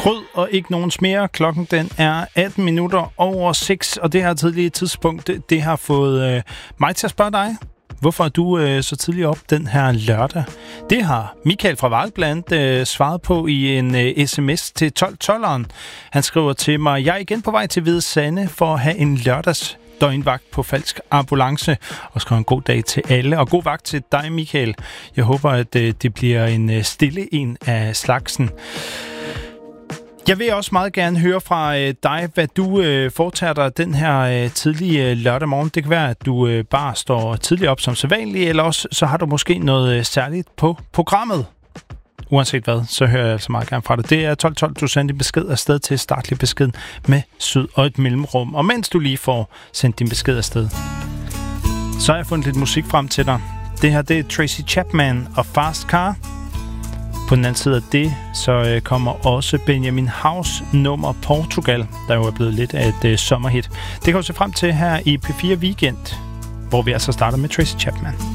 Grød og ikke nogen smere. Klokken den er 18 minutter over 6, og det her tidlige tidspunkt, det har fået mig til at spørge dig. Hvorfor er du så tidligt op den her lørdag? Det har Michael fra Vejlblandt svaret på i en sms til 1212'eren. Han skriver til mig: jeg er igen på vej til Hvide Sande for at have en døgnvagt på Falsk Ambulance, og skriver en god dag til alle, og god vagt til dig, Michael. Jeg håber, at det bliver en stille en af slagsen. Jeg vil også meget gerne høre fra dig, hvad du foretager dig den her tidlige lørdag morgen. Det kan være, at du bare står tidligt op som sædvanligt, eller også så har du måske noget særligt på programmet. Uanset hvad, så hører jeg altså meget gerne fra dig. Det er 1212, du sender din besked afsted til startlig besked med syd og et mellemrum. Og mens du lige får sendt din besked afsted, så har jeg fundet lidt musik frem til dig. Det her, det er Tracy Chapman og Fast Car. På den anden side af det, så kommer også Benjamin House nummer Portugal, der jo er blevet lidt af et sommerhit. Det kan du se frem til her i P4 Weekend, hvor vi altså starter med Tracy Chapman.